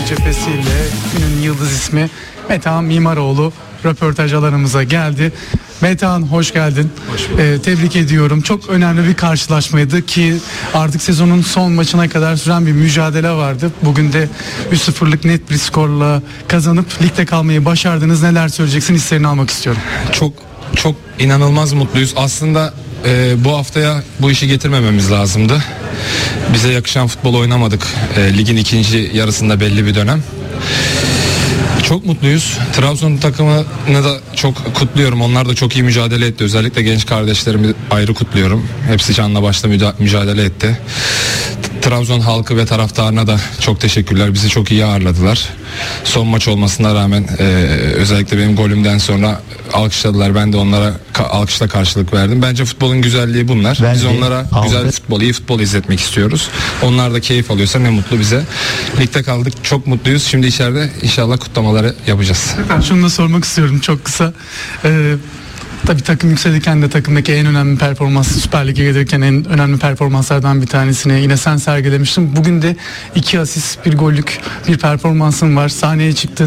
cephesiyle günün yıldız ismi Metehan Mimaroğlu röportaj alanımıza geldi. Metehan hoş geldin. Hoş bulduk. Tebrik ediyorum. Çok önemli bir karşılaşmaydı ki artık sezonun son maçına kadar süren bir mücadele vardı. Bugün de 3-0'lık net bir skorla kazanıp ligde kalmayı başardınız. Neler söyleyeceksin? Hislerini almak istiyorum. Çok inanılmaz mutluyuz. Aslında bu haftaya bu işi getirmememiz lazımdı. Bize yakışan futbol oynamadık. Ligin ikinci yarısında belli bir dönem. Çok mutluyuz. Trabzon takımını da çok kutluyorum. Onlar da çok iyi mücadele etti. Özellikle genç kardeşlerimi ayrı kutluyorum. Hepsi canla başla mücadele etti. Trabzon halkı ve taraftarına da çok teşekkürler. Bizi çok iyi ağırladılar. Son maç olmasına rağmen özellikle benim golümden sonra alkışladılar. Ben de onlara alkışla karşılık verdim. Bence futbolun güzelliği bunlar. Biz onlara güzel futbol, iyi futbol izletmek istiyoruz. Onlar da keyif alıyorsa ne mutlu bize. Ligde kaldık. Çok mutluyuz. Şimdi içeride inşallah kutlamaları yapacağız. Şunu da sormak istiyorum çok kısa. Tabii takım yükselirken de takımdaki en önemli performans, Süper Lig'e gelirken en önemli performanslardan bir tanesini yine sen sergilemiştin. Bugün de 2 asist, 1 gollük bir performansın var. Sahneye çıktın.